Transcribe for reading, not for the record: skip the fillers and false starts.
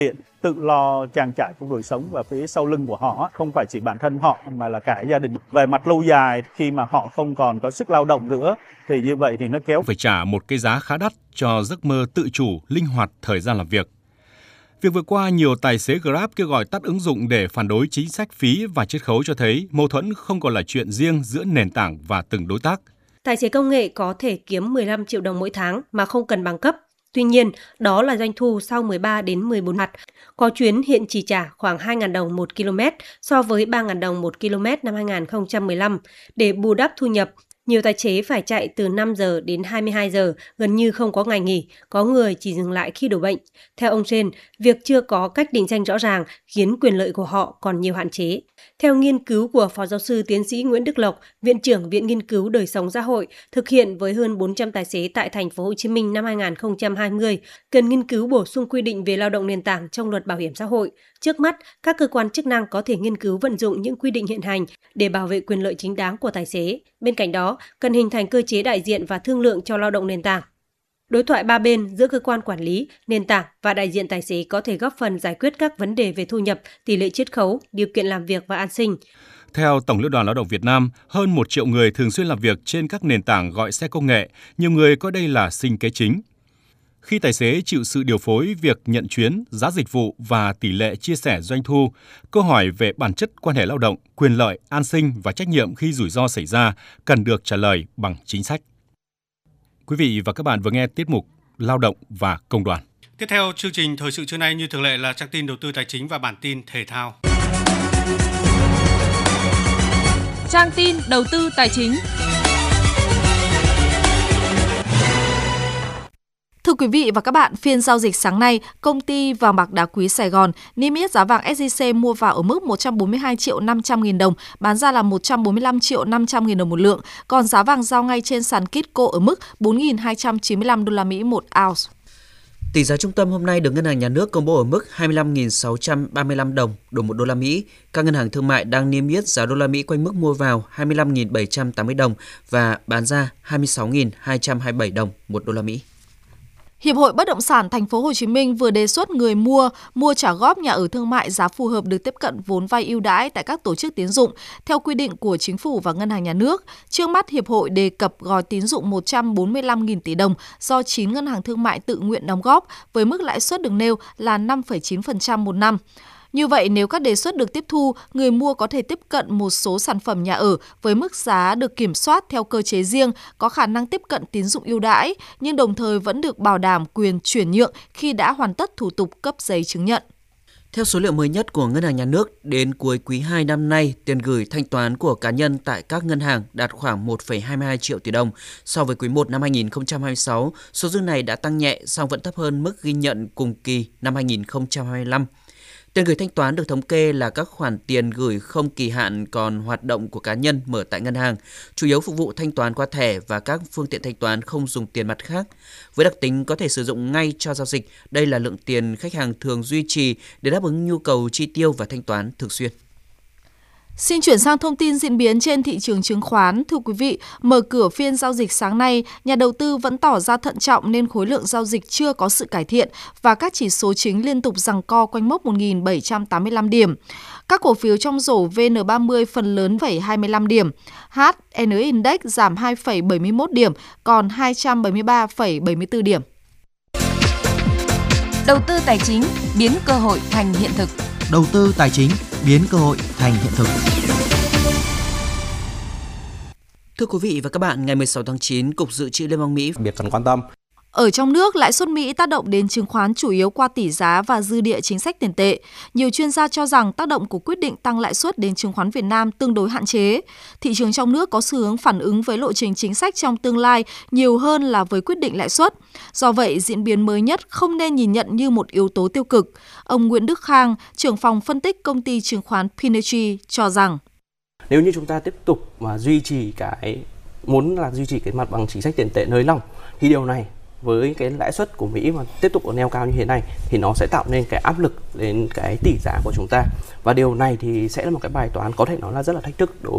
Tự lo trang trải của đời sống và phía sau lưng của họ không phải chỉ bản thân họ mà là cả gia đình. Về mặt lâu dài, khi mà họ không còn có sức lao động nữa thì như vậy thì nó kéo phải trả một cái giá khá đắt cho giấc mơ tự chủ, linh hoạt thời gian làm việc. Việc vừa qua, nhiều tài xế Grab kêu gọi tắt ứng dụng để phản đối chính sách phí và chiết khấu cho thấy mâu thuẫn không còn là chuyện riêng giữa nền tảng và từng đối tác. Tài xế công nghệ có thể kiếm 15 triệu đồng mỗi tháng mà không cần bằng cấp. Tuy nhiên, đó là doanh thu sau 13 đến 14 mặt. Có chuyến hiện chỉ trả khoảng 2.000 đồng 1 km so với 3.000 đồng 1 km năm 2015. Để bù đắp thu nhập, nhiều tài xế phải chạy từ 5 giờ đến 22 giờ, gần như không có ngày nghỉ, có người chỉ dừng lại khi đổ bệnh. Theo ông trên, việc chưa có cách định danh rõ ràng khiến quyền lợi của họ còn nhiều hạn chế. Theo nghiên cứu của Phó Giáo sư Tiến sĩ Nguyễn Đức Lộc, Viện trưởng Viện Nghiên cứu Đời sống xã hội, thực hiện với hơn 400 tài xế tại Thành phố Hồ Chí Minh năm 2020, cần nghiên cứu bổ sung quy định về lao động nền tảng trong luật bảo hiểm xã hội. Trước mắt, các cơ quan chức năng có thể nghiên cứu vận dụng những quy định hiện hành để bảo vệ quyền lợi chính đáng của tài xế. Bên cạnh đó, cần hình thành cơ chế đại diện và thương lượng cho lao động nền tảng. Đối thoại ba bên giữa cơ quan quản lý, nền tảng và đại diện tài xế có thể góp phần giải quyết các vấn đề về thu nhập, tỷ lệ chiết khấu, điều kiện làm việc và an sinh. Theo Tổng Liên đoàn Lao động Việt Nam, hơn 1 triệu người thường xuyên làm việc trên các nền tảng gọi xe công nghệ, nhiều người coi đây là sinh kế chính. Khi tài xế chịu sự điều phối việc nhận chuyến, giá dịch vụ và tỷ lệ chia sẻ doanh thu, câu hỏi về bản chất quan hệ lao động, quyền lợi, an sinh và trách nhiệm khi rủi ro xảy ra cần được trả lời bằng chính sách. Quý vị và các bạn vừa nghe tiết mục Lao động và Công đoàn. Tiếp theo, chương trình Thời sự trưa nay như thường lệ là trang tin đầu tư tài chính và bản tin thể thao. Trang tin đầu tư tài chính. Thưa quý vị và các bạn, phiên giao dịch sáng nay, công ty vàng bạc đá quý Sài Gòn niêm yết giá vàng SJC mua vào ở mức 142 triệu 500 nghìn đồng, bán ra là 145 triệu 500 nghìn đồng một lượng, còn giá vàng giao ngay trên sàn Kitco ở mức 4.295 đô la Mỹ một ounce. Tỷ giá trung tâm hôm nay được Ngân hàng Nhà nước công bố ở mức 25.635 đồng đổi 1 đô la Mỹ. Các ngân hàng thương mại đang niêm yết giá đô la Mỹ quanh mức mua vào 25.780 đồng và bán ra 26.227 đồng 1 đô la Mỹ. Hiệp hội Bất động sản Thành phố Hồ Chí Minh vừa đề xuất người mua trả góp nhà ở thương mại giá phù hợp được tiếp cận vốn vay ưu đãi tại các tổ chức tín dụng theo quy định của Chính phủ và Ngân hàng Nhà nước. Trước mắt, Hiệp hội đề cập gói tín dụng 145.000 tỷ đồng do 9 ngân hàng thương mại tự nguyện đóng góp với mức lãi suất được nêu là 5,9% một năm. Như vậy, nếu các đề xuất được tiếp thu, người mua có thể tiếp cận một số sản phẩm nhà ở với mức giá được kiểm soát theo cơ chế riêng, có khả năng tiếp cận tín dụng ưu đãi, nhưng đồng thời vẫn được bảo đảm quyền chuyển nhượng khi đã hoàn tất thủ tục cấp giấy chứng nhận. Theo số liệu mới nhất của Ngân hàng Nhà nước, đến cuối quý 2 năm nay, tiền gửi thanh toán của cá nhân tại các ngân hàng đạt khoảng 1,22 triệu tỷ đồng. So với quý 1 năm 2026, số dư này đã tăng nhẹ, song vẫn thấp hơn mức ghi nhận cùng kỳ năm 2025. Tiền gửi thanh toán được thống kê là các khoản tiền gửi không kỳ hạn còn hoạt động của cá nhân mở tại ngân hàng, chủ yếu phục vụ thanh toán qua thẻ và các phương tiện thanh toán không dùng tiền mặt khác. Với đặc tính có thể sử dụng ngay cho giao dịch, đây là lượng tiền khách hàng thường duy trì để đáp ứng nhu cầu chi tiêu và thanh toán thường xuyên. Xin chuyển sang thông tin diễn biến trên thị trường chứng khoán. Thưa quý vị, mở cửa phiên giao dịch sáng nay, nhà đầu tư vẫn tỏ ra thận trọng nên khối lượng giao dịch chưa có sự cải thiện và các chỉ số chính liên tục giằng co quanh mốc 1.785 điểm. Các cổ phiếu trong rổ VN30 phần lớn 25 điểm, HN Index giảm 2,71 điểm, còn 273,74 điểm. Đầu tư tài chính biến cơ hội thành hiện thực. Đầu tư tài chính biến cơ hội thành hiện thực. Thưa quý vị và các bạn, ngày 16 tháng 9, Cục Dự trữ Liên bang Mỹ biệt phần quan tâm. Ở trong nước, lãi suất Mỹ tác động đến chứng khoán chủ yếu qua tỷ giá và dư địa chính sách tiền tệ. Nhiều chuyên gia cho rằng tác động của quyết định tăng lãi suất đến chứng khoán Việt Nam tương đối hạn chế. Thị trường trong nước có xu hướng phản ứng với lộ trình chính sách trong tương lai nhiều hơn là với quyết định lãi suất. Do vậy, diễn biến mới nhất không nên nhìn nhận như một yếu tố tiêu cực. Ông Nguyễn Đức Khang, trưởng phòng phân tích công ty chứng khoán Pinergy cho rằng nếu như chúng ta tiếp tục mà duy trì cái mặt bằng chính sách tiền tệ nới lỏng thì điều này với cái lãi suất của Mỹ mà tiếp tục ở neo cao như thế này thì nó sẽ tạo nên cái áp lực đến cái tỷ giá của chúng ta, và điều này thì sẽ là một cái bài toán có thể nói là rất là thách thức đối